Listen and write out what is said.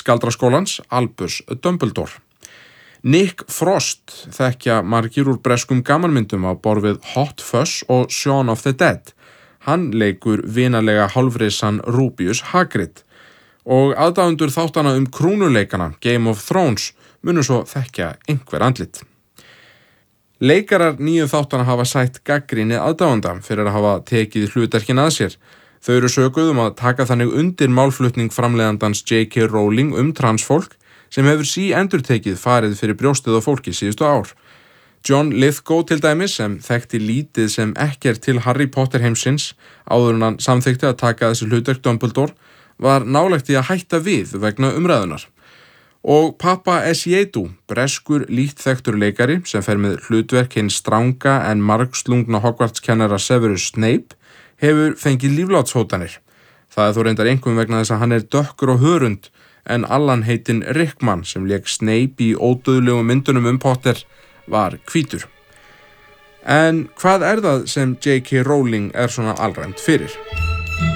galdraskólans, Albus Dumbledore. Nick Frost þekkja margir úr breskum gamanmyndum á borð við Hot Fuzz og Shaun of the Dead. Hann leikur vinalega hálfrisan Rubius Hagrid og aðdáendur þáttana krúnuleikana Game of Thrones munu svo þekkja einhver andlit. Leikarar nýju þáttana hafa sætt gagnrýni aðdáenda fyrir að hafa tekið hlutverkin að sér. Þau eru sökuð að taka þannig undir málflutning framleiðandans J.K. Rowling transfólk sem hefur endurtekið farið fyrir brjóstið á fólki síðustu ár. John Lithgow til dæmis sem þekkti lítið sem ekkert til Harry Potter heimsins áður en hann samþykkti að taka þessi hlutverk Dumbledore var nálægt í að hætta við vegna umræðunar. Og Papa Essiedu, breskur lítt þekktur leikari sem fer með hlutverk hins stranga en margslungna Hogwarts-kennara Severus Snape hefur fengið líflátshótanir. Það þó reyndar einkum vegna þess að hann dökkur og hörund en Allan heitinn Rickman sem lék Snape í ódauðlegum myndunum Potter var hvítur. En hvað það sem J.K. Rowling svona alræmt fyrir?